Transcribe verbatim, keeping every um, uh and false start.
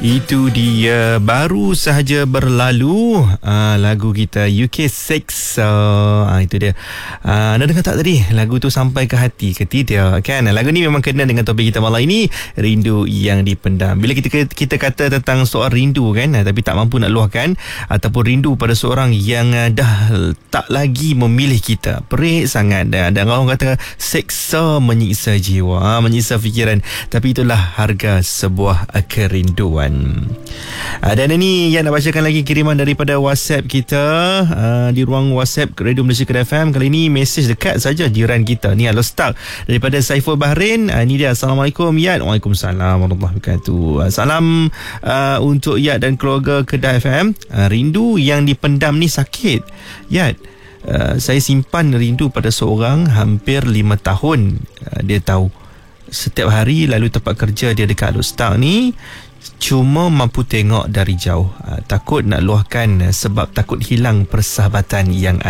Itu dia, baru sahaja berlalu uh, lagu kita U K Sex. uh, Itu dia. uh, Anda dengar tak tadi lagu tu sampai ke hati ke tidak kan? Lagu ni memang kena dengan topik kita malam ini, rindu yang dipendam. Bila kita kita kata tentang soal rindu kan, tapi tak mampu nak luahkan, ataupun rindu pada seorang yang uh, dah tak lagi memilih kita, perik sangat. Dan, dan orang kata seksa menyiksa jiwa, menyiksa fikiran. Tapi itulah harga sebuah uh, kerinduan. Uh, dan ini yang nak bacakan lagi kiriman daripada WhatsApp kita, uh, di ruang WhatsApp Radio Malaysia Kedah F M. Kali ini mesej dekat saja jiran kita ni, Halo Star daripada Saiful Bahrain. Uh, ini dia, Assalamualaikum Yat. Waalaikumsalam warahmatullahi wabarakatuh. Uh, salam uh, untuk Yat dan keluarga Kedah F M. uh, Rindu yang dipendam ni sakit Yat. Uh, saya simpan rindu pada seorang hampir lima tahun. uh, Dia tahu setiap hari lalu tempat kerja dia dekat Alustang ni, cuma mampu tengok dari jauh. uh, Takut nak luahkan uh, sebab takut hilang persahabatan yang